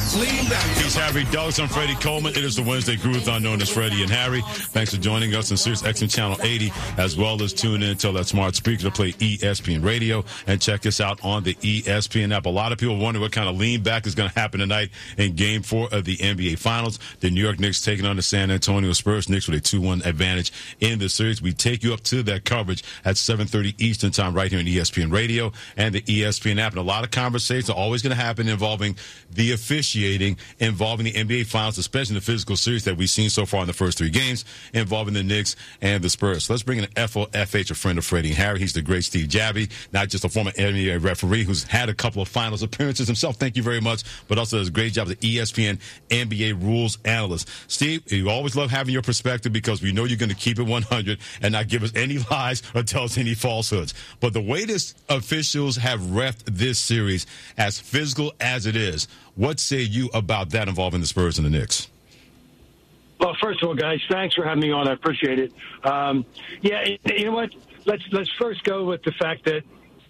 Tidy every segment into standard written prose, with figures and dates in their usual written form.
Lean back. He's Harry Douglas. I'm Freddie Coleman. It is the Wednesday Groovathon known as Freddie and Harry. Thanks for joining us on Sirius XM Channel 80, as well as tune in to that smart speaker to play ESPN Radio and check us out on the ESPN app. A lot of people wonder what kind of lean back is going to happen tonight in Game 4 of the NBA Finals. The New York Knicks taking on the San Antonio Spurs. Knicks with a 2-1 advantage in the series. We take you up to that coverage at 7:30 Eastern Time right here on ESPN Radio and the ESPN app. And a lot of conversations are always going to happen involving the officiating, involving the NBA Finals, especially the physical series that we've seen so far in the first 3 games, involving the Knicks and the Spurs. So let's bring in FOFH, a friend of Freddie and Harry. He's the great Steve Javie, not just a former NBA referee who's had a couple of finals appearances himself. Thank you very much. But also does a great job as the ESPN NBA rules analyst. Steve, you always love having your perspective because we know you're going to keep it 100 and not give us any lies or tell us any falsehoods. But the way this officials have reffed this series, as physical as it is, what say you about that involving the Spurs and the Knicks? Well, first of all, guys, thanks for having me on. I appreciate it. Yeah, you know what? Let's first go with the fact that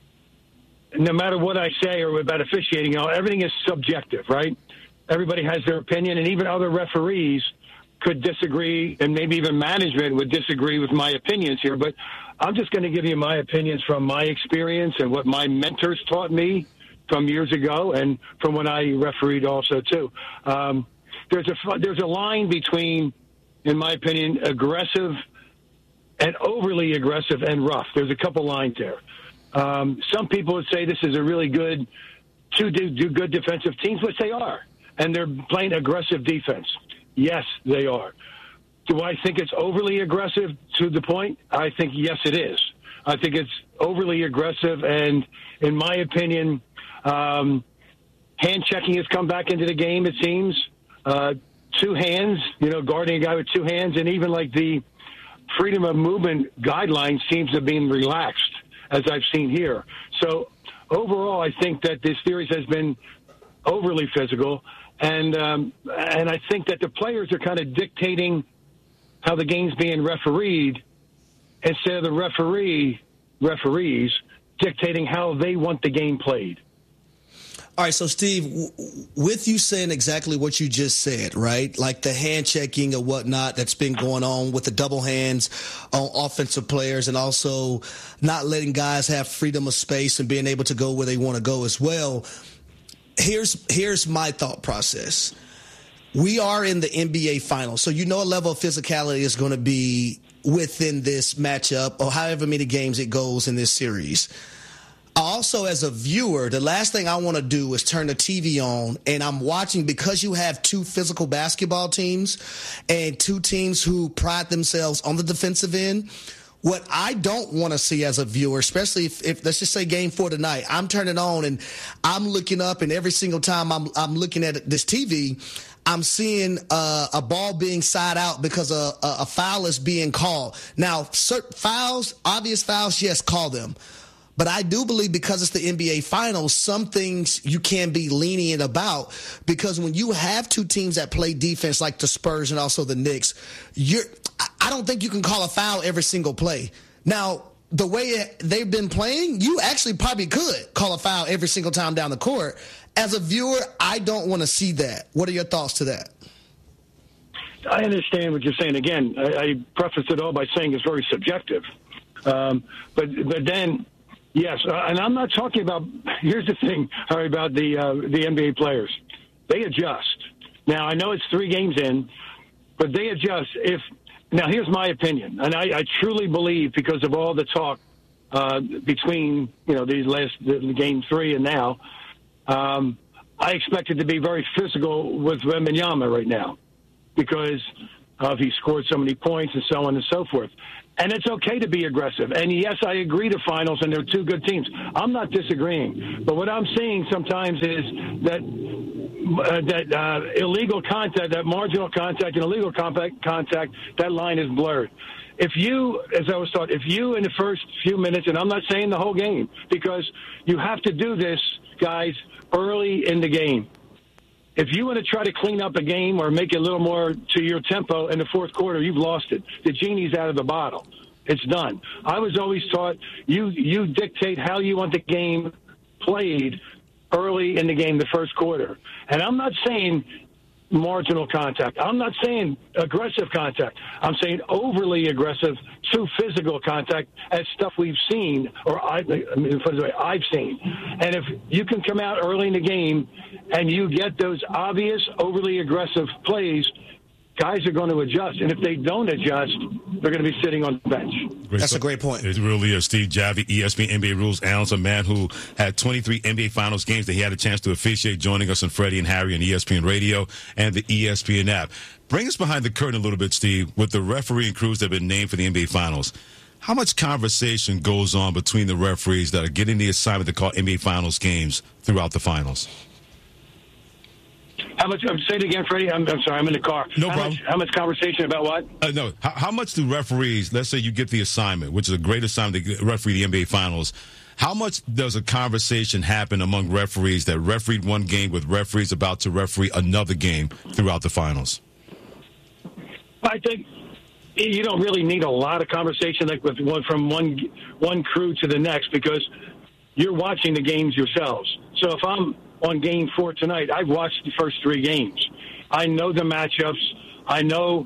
no matter what I say or about officiating, everything is subjective, right? Everybody has their opinion, and even other referees could disagree, and maybe even management would disagree with my opinions here. But I'm just going to give you my opinions from my experience and what my mentors taught me from years ago and from when I refereed also, too. There's a line between, in my opinion, aggressive and overly aggressive and rough. There's a couple lines there. Some people would say this is a really good, two good defensive teams, which they are. And they're playing aggressive defense. Yes, they are. Do I think it's overly aggressive to the point? I think, yes, it is. I think it's overly aggressive. And in my opinion, hand checking has come back into the game, it seems. 2 hands, guarding a guy with 2 hands. And even like the freedom of movement guidelines seems to have been relaxed, as I've seen here. So overall, I think that this series has been overly physical. And I think that the players are kind of dictating how the game's being refereed instead of the referees dictating how they want the game played. All right, so Steve, with you saying exactly what you just said, right? Like the hand checking or whatnot that's been going on with the double hands on offensive players and also not letting guys have freedom of space and being able to go where they want to go as well. Here's my thought process. We are in the NBA Finals, so a level of physicality is going to be within this matchup or however many games it goes in this series. Also, as a viewer, the last thing I want to do is turn the TV on and I'm watching, because you have 2 physical basketball teams and 2 teams who pride themselves on the defensive end. What I don't want to see as a viewer, especially if let's just say Game 4 tonight, I'm turning on and I'm looking up, and every single time I'm looking at this TV, I'm seeing a ball being side out because a foul is being called. Now, certain fouls, obvious fouls, yes, call them. But I do believe, because it's the NBA Finals, some things you can be lenient about, because when you have 2 teams that play defense like the Spurs and also the Knicks, I don't think you can call a foul every single play. Now, the way they've been playing, you actually probably could call a foul every single time down the court. As a viewer, I don't want to see that. What are your thoughts to that? I understand what you're saying. Again, I prefaced it all by saying it's very subjective. But then, yes, and I'm not talking about – here's the thing, Harry, about the NBA players. They adjust. Now, I know it's 3 games in, but they adjust. Now, here's my opinion, and I truly believe, because of all the talk between, these the Game 3 and now, I expect it to be very physical with Wembanyama right now because he scored so many points and so on and so forth. And it's okay to be aggressive. And, yes, I agree to finals, and they're 2 good teams. I'm not disagreeing. But what I'm seeing sometimes is that illegal contact, that marginal contact and illegal contact, that line is blurred. If you, as I was taught, if you in the first few minutes, and I'm not saying the whole game, because you have to do this, guys, early in the game. If you want to try to clean up a game or make it a little more to your tempo in the fourth quarter, you've lost it. The genie's out of the bottle. It's done. I was always taught you dictate how you want the game played early in the game, the first quarter. And I'm not saying marginal contact. I'm not saying aggressive contact. I'm saying overly aggressive, too physical contact as stuff we've seen, or I've seen. And if you can come out early in the game and you get those obvious, overly aggressive plays, guys are going to adjust. And if they don't adjust, they're going to be sitting on the bench. That's a great point. It really is. Steve Javie, ESPN NBA Rules analyst, a man who had 23 NBA Finals games that he had a chance to officiate, joining us on Freddie and Harry on ESPN Radio and the ESPN app. Bring us behind the curtain a little bit, Steve, with the referee and crews that have been named for the NBA Finals. How much conversation goes on between the referees that are getting the assignment to call NBA Finals games throughout the finals? How much? Say it again, Freddie. I'm sorry. I'm in the car. No problem. How much conversation about what? No. How much do referees, let's say you get the assignment, which is a great assignment to referee the NBA Finals, how much does a conversation happen among referees that refereed one game with referees about to referee another game throughout the finals? I think you don't really need a lot of conversation like with from one crew to the next, because you're watching the games yourselves. So if I'm on Game 4 tonight, I've watched the first 3 games. I know the matchups. I know,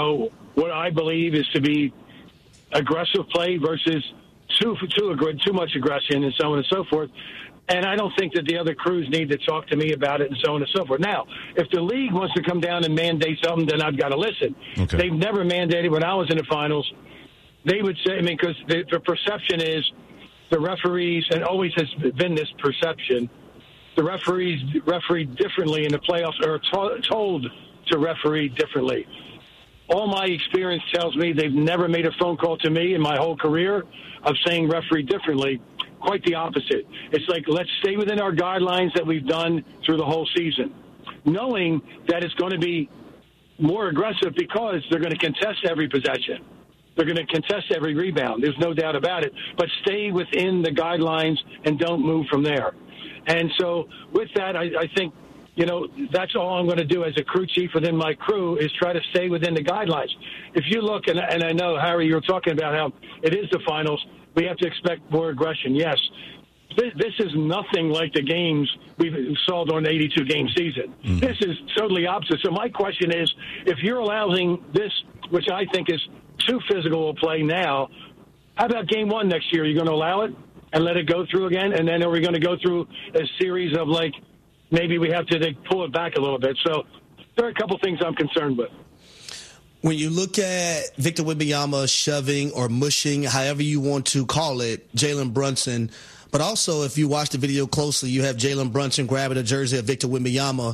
what I believe is to be aggressive play versus too much aggression and so on and so forth. And I don't think that the other crews need to talk to me about it and so on and so forth. Now, if the league wants to come down and mandate something, then I've got to listen. Okay. They've never mandated when I was in the finals. They would say, because the perception is the referees, and always has been this perception, the referees referee differently in the playoffs, or told to referee differently. All my experience tells me they've never made a phone call to me in my whole career of saying referee differently. Quite the opposite. It's like, let's stay within our guidelines that we've done through the whole season, knowing that it's going to be more aggressive because they're going to contest every possession. They're going to contest every rebound. There's no doubt about it. But stay within the guidelines and don't move from there. And so with that, I think, that's all I'm going to do as a crew chief within my crew is try to stay within the guidelines. If you look, and I know, Harry, you're talking about how it is the finals, we have to expect more aggression. Yes, this is nothing like the games we've saw during the 82-game season. Mm-hmm. This is totally opposite. So my question is, if you're allowing this, which I think is too physical a play now, how about Game 1 next year? Are you going to allow it and let it go through again? And then are we going to go through a series of, maybe we have to pull it back a little bit? So there are a couple things I'm concerned with. When you look at Victor Wembanyama shoving or mushing, however you want to call it, Jalen Brunson, but also if you watch the video closely, you have Jalen Brunson grabbing a jersey of Victor Wembanyama.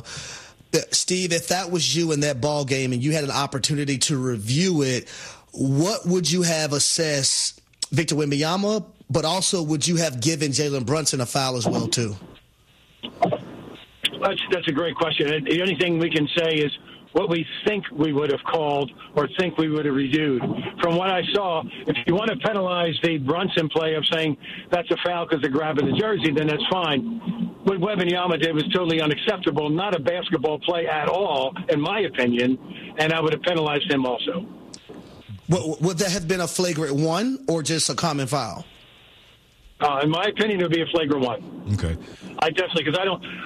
Steve, if that was you in that ball game and you had an opportunity to review it, what would you have assessed Victor Wembanyama, but also would you have given Jalen Brunson a foul as well, too? That's a great question. And the only thing we can say is what we think we would have called or think we would have reviewed. From what I saw, if you want to penalize the Brunson play of saying that's a foul because they're grabbing the jersey, then that's fine. What Wembanyama did was totally unacceptable, not a basketball play at all, in my opinion, and I would have penalized him also. Would that have been a flagrant one or just a common foul? In my opinion, it would be a flagrant one. Okay. I definitely, because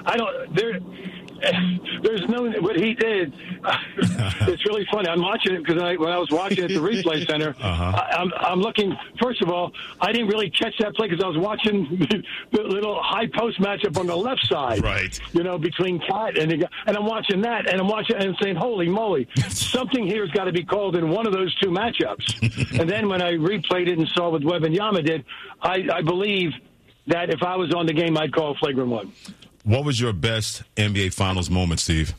there's no, what he did, it's really funny. I'm watching it because when I was watching at the replay center, I'm looking, first of all, I didn't really catch that play because I was watching the little high post matchup on the left side. Right. Between Cat and the guy. And I'm watching that, and I'm saying, holy moly, something here has got to be called in one of those two matchups. And then when I replayed it and saw what Wembanyama did, I believe that if I was on the game, I'd call a flagrant one. What was your best NBA Finals moment, Steve?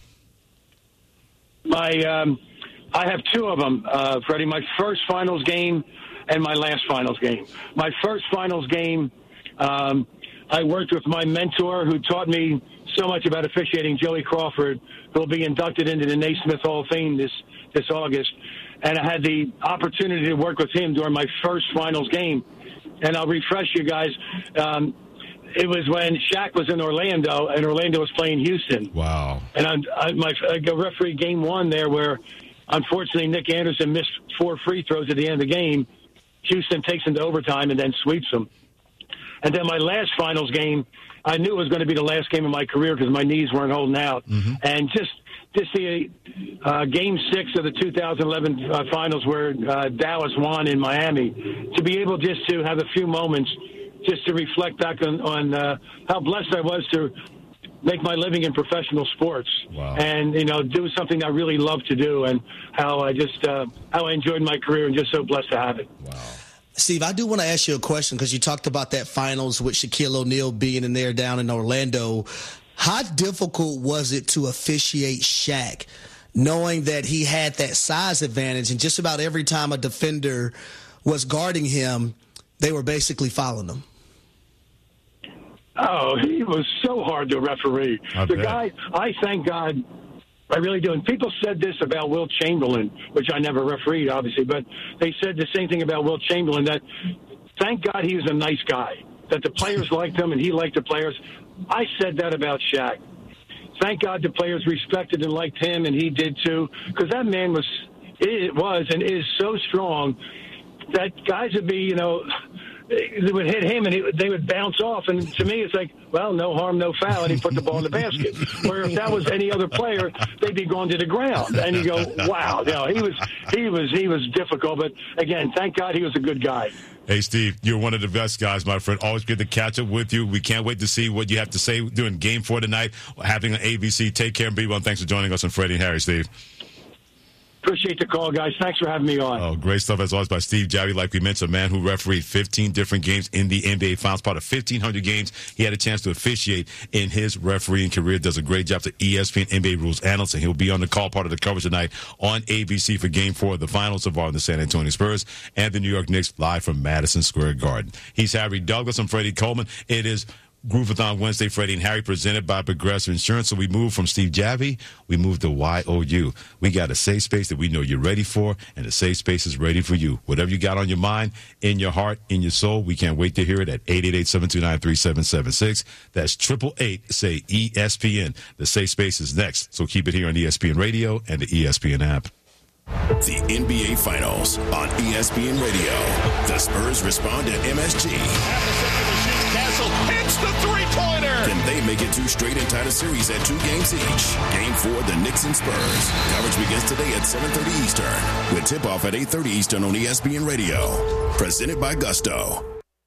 I have two of them, Freddie. My first Finals game and my last Finals game. My first Finals game, I worked with my mentor who taught me so much about officiating, Joey Crawford, who will be inducted into the Naismith Hall of Fame this August. And I had the opportunity to work with him during my first Finals game. And I'll refresh you guys. It was when Shaq was in Orlando, and Orlando was playing Houston. Wow. And I referee Game 1 there where, unfortunately, Nick Anderson missed 4 free throws at the end of the game. Houston takes into overtime and then sweeps them. And then my last Finals game, I knew it was going to be the last game of my career because my knees weren't holding out. Mm-hmm. And just the Game 6 of the 2011 finals where Dallas won in Miami, to be able just to have a few moments just to reflect back on how blessed I was to make my living in professional sports. Wow. And, do something I really love to do, and how I enjoyed my career and just so blessed to have it. Wow. Steve, I do want to ask you a question because you talked about that finals with Shaquille O'Neal being in there down in Orlando. How difficult was it to officiate Shaq, knowing that he had that size advantage, and just about every time a defender was guarding him, they were basically fouling him? Oh, he was so hard to referee. Guy, I thank God, I really do. And people said this about Wilt Chamberlain, which I never refereed, obviously, but they said the same thing about Wilt Chamberlain, that thank God he was a nice guy, that the players liked him and he liked the players. I said that about Shaq. Thank God the players respected and liked him, and he did too, because that man was and is so strong that guys would be, they would hit him and they would bounce off. And to me, it's like, well, no harm, no foul. And he put the ball in the basket. Where if that was any other player, they'd be going to the ground. And you go, wow, he was difficult. But again, thank God he was a good guy. Hey, Steve, you're one of the best guys, my friend. Always good to catch up with you. We can't wait to see what you have to say during Game 4 tonight, having an ABC. Take care and be well. Thanks for joining us on Freddie and Harry, Steve. Appreciate the call, guys. Thanks for having me on. Oh, great stuff, as always, by Steve Javie. Like we mentioned, a man who refereed 15 different games in the NBA Finals. Part of 1,500 games he had a chance to officiate in his refereeing career. Does a great job to ESPN NBA rules analyst, and he'll be on the call part of the coverage tonight on ABC for Game 4 of the Finals involving the San Antonio Spurs and the New York Knicks, live from Madison Square Garden. He's Harry Douglas. I'm Freddie Coleman. It is Groovathon Wednesday, Freddie and Harry, presented by Progressive Insurance. So we move from Steve Javie, we move to YOU. We got a safe space that we know you're ready for, and the safe space is ready for you. Whatever you got on your mind, in your heart, in your soul, we can't wait to hear it at 888-729-3776. That's 888-SAY-ESPN. The safe space is next, so keep it here on ESPN Radio and the ESPN app. The NBA Finals on ESPN Radio. The Spurs respond to MSG. Castle hits the three-pointer. Can they make it 2 straight and tie the series at 2 games each? Game 4, the Knicks and Spurs. Coverage begins today at 7:30 Eastern, with tip-off at 8:30 Eastern on ESPN Radio. Presented by Gusto.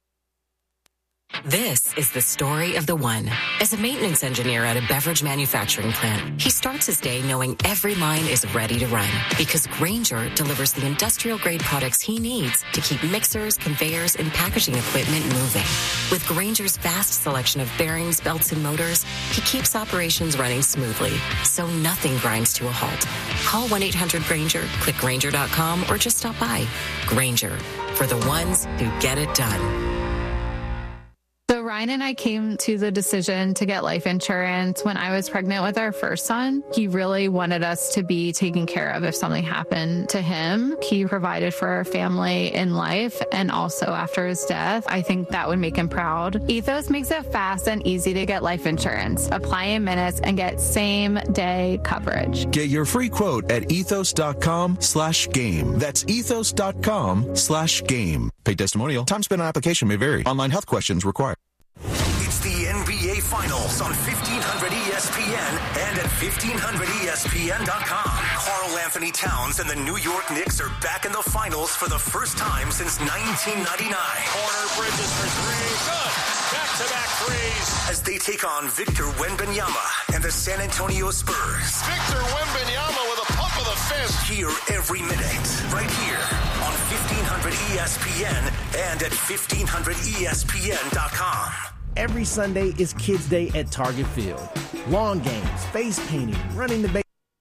This is the story of the one. As a maintenance engineer at a beverage manufacturing plant, he starts his day knowing every line is ready to run, because Grainger delivers the industrial-grade products he needs to keep mixers, conveyors, and packaging equipment moving. With Grainger's vast selection of bearings, belts, and motors, he keeps operations running smoothly, so nothing grinds to a halt. Call 1-800-GRAINGER, click Grainger.com, or just stop by. Grainger, for the ones who get it done. So Ryan and I came to the decision to get life insurance when I was pregnant with our first son. He really wanted us to be taken care of if something happened to him. He provided for our family in life and also after his death. I think that would make him proud. Ethos makes it fast and easy to get life insurance. Apply in minutes and get same-day coverage. Get your free quote at ethos.com/game. That's ethos.com/game. Paid testimonial. Time spent on application may vary. Online health questions required. It's the NBA Finals on 1500 ESPN and at 1500ESPN.com. Karl Anthony Towns and the New York Knicks are back in the finals for the first time since 1999. Corner, Bridges for 3. Good. Back-to-back threes. As they take on Victor Wembanyama and the San Antonio Spurs. Victor Wembanyama with a pump of the fist. Hear every minute right here on 1500 ESPN and at 1500ESPN.com. Every Sunday is Kids Day at Target Field. Lawn games, face painting, running the base.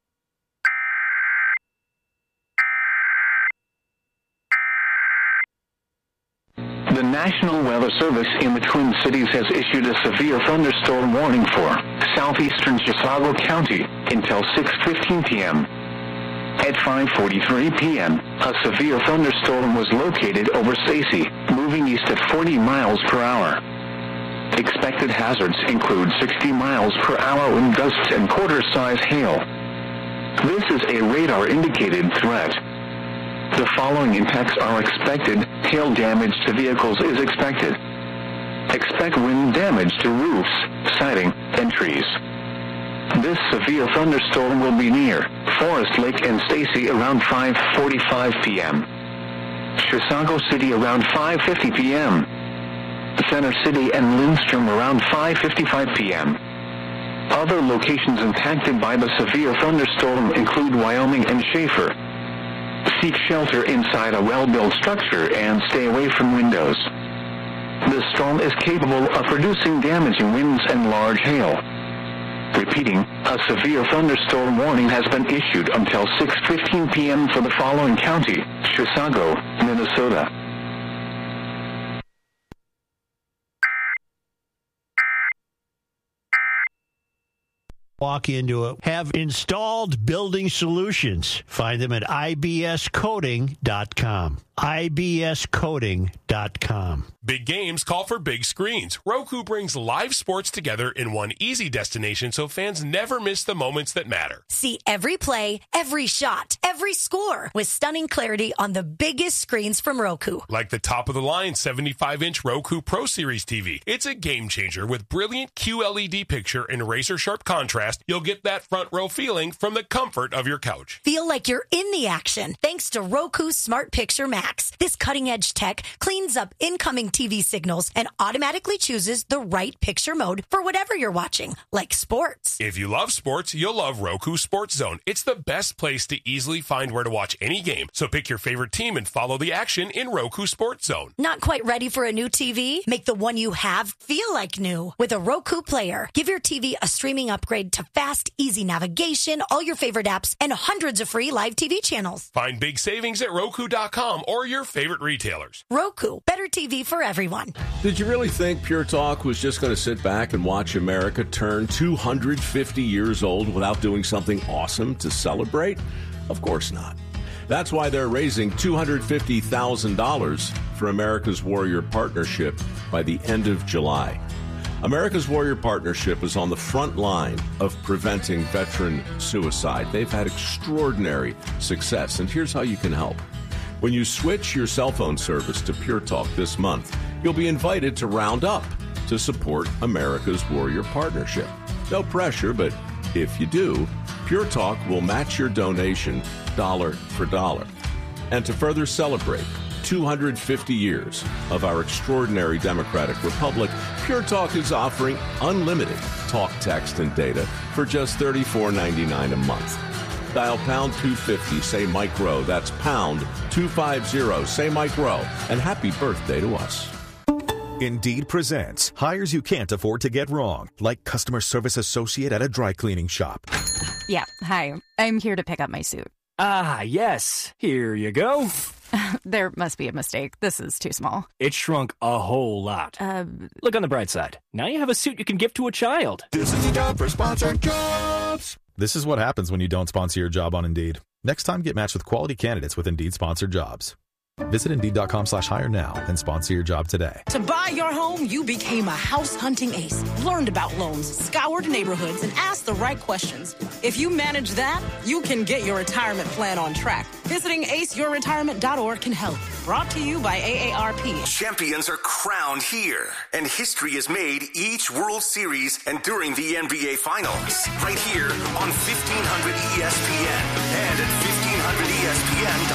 The National Weather Service in the Twin Cities has issued a severe thunderstorm warning for southeastern Chisago County until 6:15 p.m. At 5:43 p.m., a severe thunderstorm was located over Stacey, moving east at 40 miles per hour. Expected hazards include 60 miles per hour wind gusts and quarter-size hail. This is a radar-indicated threat. The following impacts are expected. Hail damage to vehicles is expected. expect wind damage to roofs, siding, and trees. This severe thunderstorm will be near Forest Lake and Stacy around 5:45 p.m. Chisago City around 5:50 p.m. Center City and Lindstrom around 5:55 p.m. Other locations impacted by the severe thunderstorm include Wyoming and Schaefer. Seek shelter inside a well-built structure and stay away from windows. The storm is capable of producing damaging winds and large hail. Repeating, a severe thunderstorm warning has been issued until 6:15 p.m. for the following county: Chisago, Minnesota. Walk into it. Have installed building solutions. Find them at ibscoating.com. ibscoating.com. Big games call for big screens. Roku brings live sports together in one easy destination so fans never miss the moments that matter. See every play, every shot, every score with stunning clarity on the biggest screens from Roku. Like the top-of-the-line 75-inch Roku Pro Series TV. It's a game changer with brilliant QLED picture and razor-sharp contrast. You'll get that front-row feeling from the comfort of your couch. Feel like you're in the action thanks to Roku Smart Picture Max. This cutting-edge tech cleans up incoming TV signals and automatically chooses the right picture mode for whatever you're watching, like sports. If you love sports, you'll love Roku Sports Zone. It's the best place to easily find where to watch any game. So pick your favorite team and follow the action in Roku Sports Zone. Not quite ready for a new TV? Make the one you have feel like new with a Roku Player. Give your TV a streaming upgrade to fast, easy navigation, all your favorite apps, and hundreds of free live TV channels. Find big savings at Roku.com or your favorite retailers. Roku, better TV for everyone. Did you really think Pure Talk was just going to sit back and watch America turn 250 years old without doing something awesome to celebrate? Of course not. That's why they're raising $250,000 for America's Warrior Partnership by the end of July. America's Warrior Partnership is on the front line of preventing veteran suicide. They've had extraordinary success, and here's how you can help. When you switch your cell phone service to Pure Talk this month, you'll be invited to round up to support America's Warrior Partnership. No pressure, but if you do, Pure Talk will match your donation dollar for dollar. And to further celebrate 250 years of our extraordinary democratic republic, Pure Talk is offering unlimited talk, text, and data for just $34.99 a month. Dial pound 250, say Mike Rowe. That's pound 250, say Mike Rowe. And happy birthday to us. Indeed presents hires you can't afford to get wrong, like customer service associate at a dry cleaning shop. Yeah, hi. I'm here to pick up my suit. Ah, yes. Here you go. There must be a mistake. This is too small. It shrunk a whole lot. Look on the bright side. Now you have a suit you can give to a child. This is the job for Sponsored Jobs. This is what happens when you don't sponsor your job on Indeed. Next time, get matched with quality candidates with Indeed Sponsored Jobs. Visit Indeed.com/hire now and sponsor your job today. To buy your home, you became a house hunting ace. Learned about loans, scoured neighborhoods, and asked the right questions. If you manage that, you can get your retirement plan on track. Visiting aceyourretirement.org can help. Brought to you by AARP. Champions are crowned here, and history is made each World Series and during the NBA Finals. Right here on 1500 ESPN and at 1500ESPN.com.